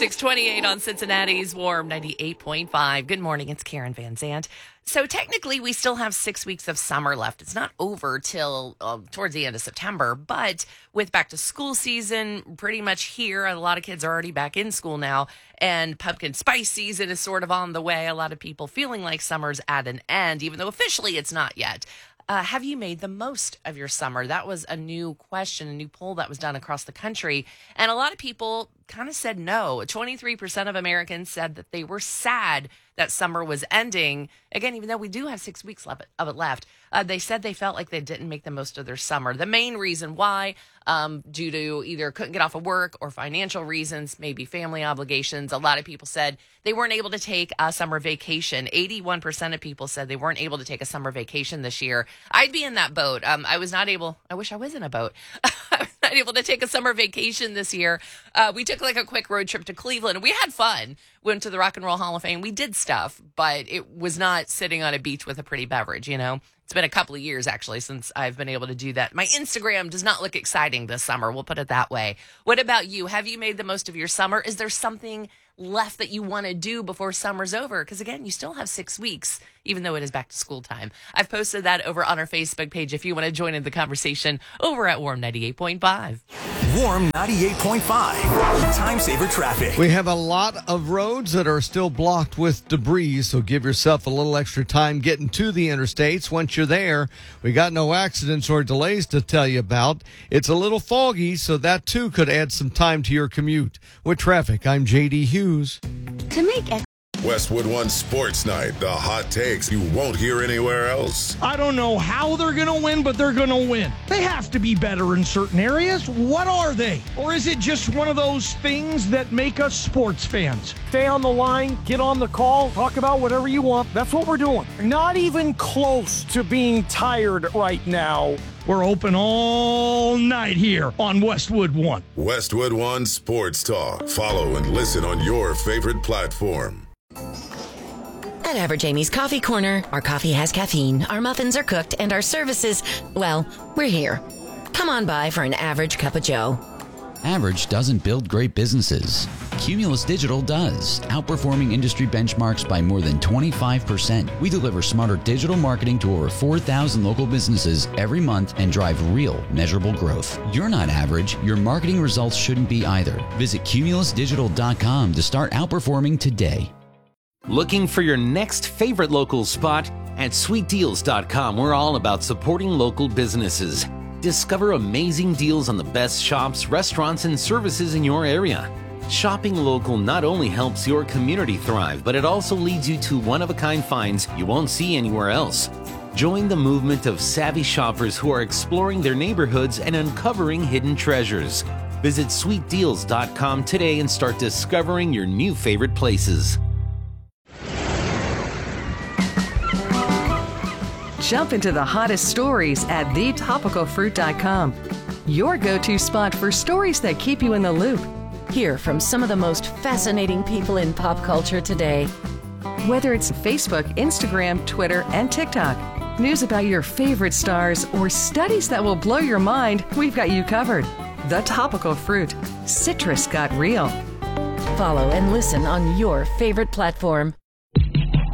628 on Cincinnati's Warm 98.5. Good morning. It's Karen Van Zandt. So technically, we still have 6 weeks of summer left. It's not over till towards the end of September, but with back to school season pretty much here, a lot of kids are already back in school now, and pumpkin spice season is sort of on the way. A lot of people feeling like summer's at an end, even though officially it's not yet. Have you made the most of your summer? That was a new question, a new poll that was done across the country. And a lot of people kind of said no. 23% of Americans said that they were sad that summer was ending. Again, even though we do have 6 weeks of it left, they said they felt like they didn't make the most of their summer. The main reason why, due to either couldn't get off of work or financial reasons, maybe family obligations. A lot of people said they weren't able to take a summer vacation. 81% of people said they weren't able to take a summer vacation this year. I'd be in that boat. I was not able. I wish I was in a boat. I was not able to take a summer vacation this year. We took like a quick road trip to Cleveland, and we had fun. Went to the Rock and Roll Hall of Fame. We did stuff, but it was not sitting on a beach with a pretty beverage, you know? It's been a couple of years, actually, since I've been able to do that. My Instagram does not look exciting this summer. We'll put it that way. What about you? Have you made the most of your summer? Is there something left that you want to do before summer's over? Because, again, you still have 6 weeks, even though it is back to school time. I've posted that over on our Facebook page if you want to join in the conversation over at Warm 98.5. Warm 98.5. Time saver traffic. We have a lot of roads that are still blocked with debris, so give yourself a little extra time getting to the interstates. Once you're there, we got no accidents or delays to tell you about. It's a little foggy, so that too could add some time to your commute. With traffic, I'm J.D. Hughes. To make Westwood One Sports Night, the hot takes you won't hear anywhere else. I don't know how they're going to win, but they're going to win. They have to be better in certain areas. What are they? Or is it just one of those things that make us sports fans? Stay on the line, get on the call, talk about whatever you want. That's what we're doing. Not even close to being tired right now. We're open all night here on Westwood One. Westwood One Sports Talk. Follow and listen on your favorite platform. At Average Amy's Coffee Corner, our coffee has caffeine, our muffins are cooked, and our services, well, we're here. Come on by for an average cup of joe. Average doesn't build great businesses. Cumulus Digital does, outperforming industry benchmarks by more than 25%. We deliver smarter digital marketing to over 4,000 local businesses every month and drive real, measurable growth. You're not average. Your marketing results shouldn't be either. Visit cumulusdigital.com to start outperforming today. Looking for your next favorite local spot? At sweetdeals.com, we're all about supporting local businesses. Discover amazing deals on the best shops, restaurants, and services in your area. Shopping local not only helps your community thrive, but it also leads you to one-of-a-kind finds you won't see anywhere else. Join the movement of savvy shoppers who are exploring their neighborhoods and uncovering hidden treasures. Visit sweetdeals.com today and start discovering your new favorite places. Jump into the hottest stories at thetopicalfruit.com. Your go-to spot for stories that keep you in the loop. Hear from some of the most fascinating people in pop culture today. Whether it's Facebook, Instagram, Twitter, and TikTok, news about your favorite stars, or studies that will blow your mind, we've got you covered. The Topical Fruit. Citrus got real. Follow and listen on your favorite platform.